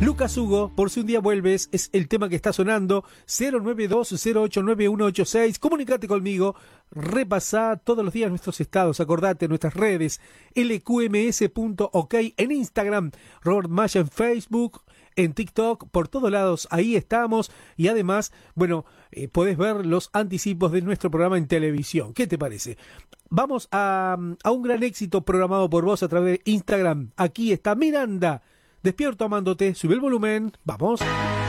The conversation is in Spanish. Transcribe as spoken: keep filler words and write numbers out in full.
Lucas Hugo, por si un día vuelves, es el tema que está sonando. Cero nueve dos cero ocho nueve uno ocho seis. Comunicate conmigo, repasá todos los días nuestros estados, acordate, nuestras redes, L Q M S punto ok en Instagram, Robert Maya en Facebook, en TikTok, por todos lados, ahí estamos. Y además, bueno, eh, podés ver los anticipos de nuestro programa en televisión. ¿Qué te parece? Vamos a, a un gran éxito programado por vos a través de Instagram. Aquí está Miranda. Despierto amándote, sube el volumen, vamos.